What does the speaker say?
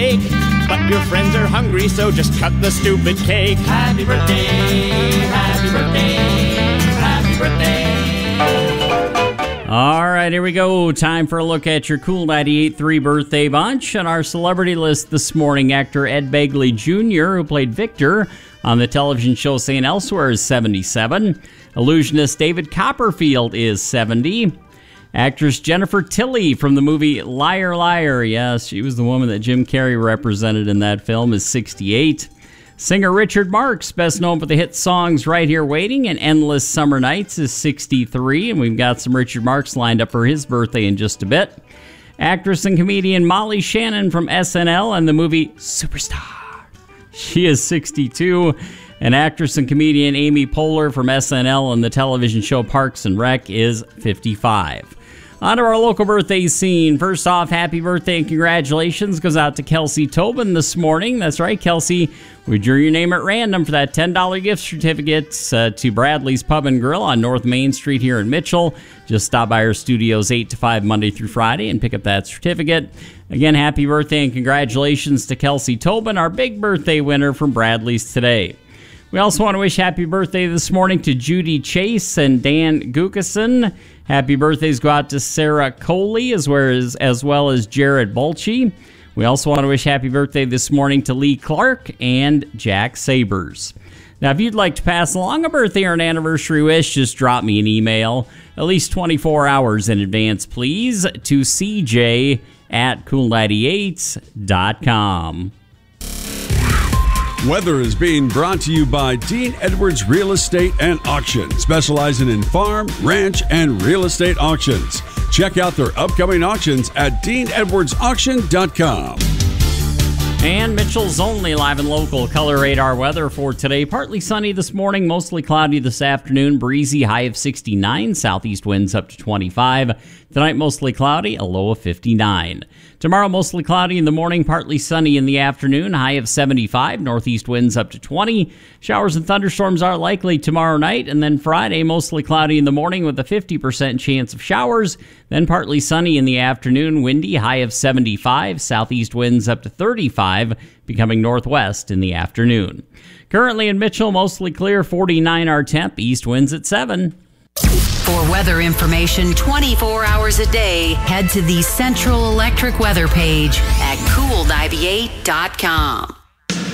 But your friends are hungry, so just cut the stupid cake. Happy birthday, happy birthday, happy birthday. All right, here we go. Time for a look at your Cool 98.3 birthday bunch. On our celebrity list this morning, actor Ed Begley Jr., who played Victor on the television show St. Elsewhere, is 77. Illusionist David Copperfield is 70. Actress Jennifer Tilly from the movie Liar Liar, yes, she was the woman that Jim Carrey represented in that film, is 68. Singer Richard Marx, best known for the hit songs Right Here Waiting and Endless Summer Nights, is 63, and we've got some Richard Marx lined up for his birthday in just a bit. Actress and comedian Molly Shannon from SNL and the movie Superstar, she is 62. And actress and comedian Amy Poehler from SNL and the television show Parks and Rec is 55. On to our local birthday scene. First off, happy birthday and congratulations goes out to Kelsey Tobin this morning. That's right, Kelsey. We drew your name at random for that $10 gift certificate to Bradley's Pub and Grill on North Main Street here in Mitchell. Just stop by our studios 8 to 5 Monday through Friday and pick up that certificate. Again, happy birthday and congratulations to Kelsey Tobin, our big birthday winner from Bradley's today. We also want to wish happy birthday this morning to Judy Chase and Dan Gukeson. Happy birthdays go out to Sarah Coley as well as Jared Bolchi. We also want to wish happy birthday this morning to Lee Clark and Jack Sabers. Now, if you'd like to pass along a birthday or an anniversary wish, just drop me an email at least 24 hours in advance, please, to cj@cool98.com. Weather is being brought to you by Dean Edwards Real Estate and Auction, specializing in farm, ranch, and real estate auctions. Check out their upcoming auctions at deanedwardsauction.com. And Mitchell's only live and local color radar weather for today. Partly sunny this morning, mostly cloudy this afternoon, breezy, high of 69, southeast winds up to 25. Tonight, mostly cloudy, a low of 59. Tomorrow, mostly cloudy in the morning, partly sunny in the afternoon, high of 75, northeast winds up to 20. Showers and thunderstorms are likely tomorrow night, and then Friday, mostly cloudy in the morning with a 50% chance of showers, then partly sunny in the afternoon, windy, high of 75, southeast winds up to 35, becoming northwest in the afternoon. Currently in Mitchell, mostly clear, 49 our temp, east winds at 7. For weather information 24 hours a day, head to the Central Electric weather page at cool98.com.